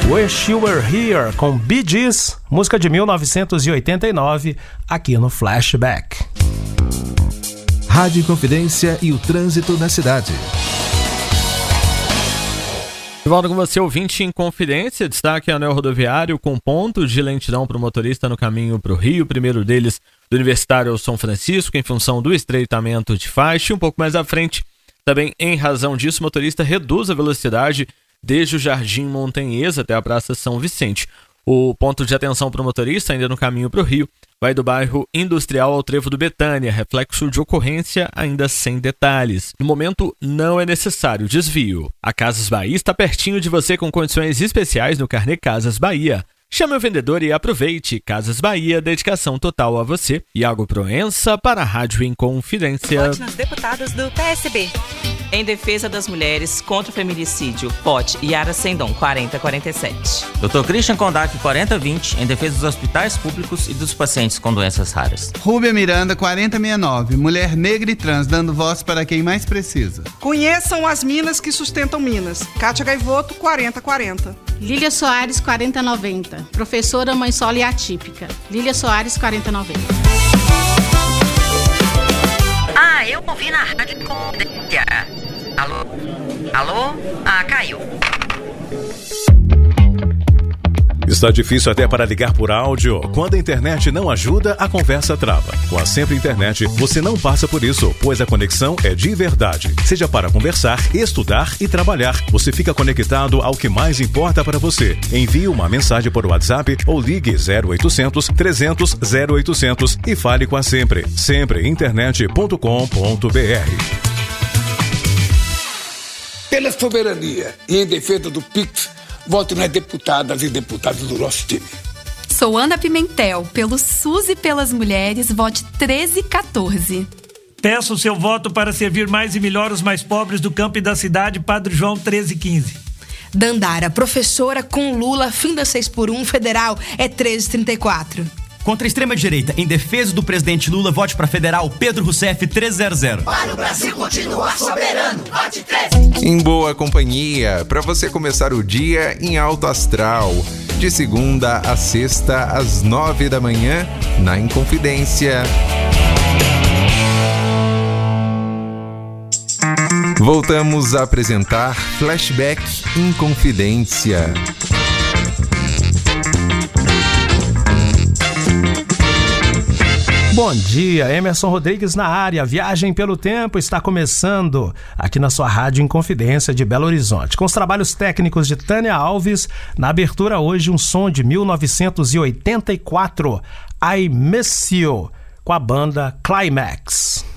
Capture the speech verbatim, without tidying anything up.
Wish You Were Here com Bee Gees, música de mil novecentos e oitenta e nove, aqui no Flashback. Rádio Inconfidência e o trânsito na cidade. De volta com você, ouvinte em Confidência. Destaque anel rodoviário com pontos de lentidão para o motorista no caminho para o Rio. O primeiro deles do Universitário ao São Francisco, em função do estreitamento de faixa. E um pouco mais à frente, também em razão disso, o motorista reduz a velocidade desde o Jardim Montanhês até a Praça São Vicente. O ponto de atenção para o motorista, ainda no caminho para o Rio, vai do bairro Industrial ao Trevo do Betânia, reflexo de ocorrência ainda sem detalhes. No momento, não é necessário desvio. A Casas Bahia está pertinho de você com condições especiais no carnê Casas Bahia. Chame o vendedor e aproveite. Casas Bahia, dedicação total a você. Iago Proença para a Rádio Inconfidência. Vote nas deputadas do P S B. Em defesa das mulheres contra o feminicídio, Vote Yara Sendon, quarenta quarenta e sete. doutor Christian Kondak, quarenta vinte, em defesa dos hospitais públicos e dos pacientes com doenças raras. Rúbia Miranda, quarenta sessenta e nove, mulher negra e trans, dando voz para quem mais precisa. Conheçam as minas que sustentam Minas. Kátia Gaivoto, quarenta quarenta. Lília Soares, quarenta noventa, professora mãe solo e atípica. Lília Soares, quarenta noventa. Ah, eu ouvi na Rádio Confidência. Alô? Alô? Ah, caiu. Está difícil até para ligar por áudio? Quando a internet não ajuda, a conversa trava. Com a Sempre Internet, você não passa por isso, pois a conexão é de verdade. Seja para conversar, estudar e trabalhar, você fica conectado ao que mais importa para você. Envie uma mensagem por WhatsApp ou ligue zero oitocentos, trezentos, zero oitocentos e fale com a Sempre. sempre internet ponto com ponto b r. Pela soberania e em defesa do Pix, vote nas deputadas e deputados do nosso time. Sou Ana Pimentel, pelo SUS e pelas mulheres, vote treze quatorze. Peço o seu voto para servir mais e melhor os mais pobres do campo e da cidade, Padre João treze quinze. Dandara, professora com Lula, fim da seis por um, federal, é treze trinta e quatro. Contra a extrema-direita, em defesa do presidente Lula, vote para federal Pedro Rousseff treze zero zero. Para o Brasil continuar soberano, vote treze. Em boa companhia, para você começar o dia em alto astral. De segunda a sexta, às nove da manhã, na Inconfidência. Voltamos a apresentar Flashback Inconfidência. Bom dia, Emerson Rodrigues na área. Viagem pelo Tempo está começando aqui na sua Rádio Inconfidência de Belo Horizonte. Com os trabalhos técnicos de Tânia Alves, na abertura hoje um som de mil novecentos e oitenta e quatro, I Miss You, com a banda Climax.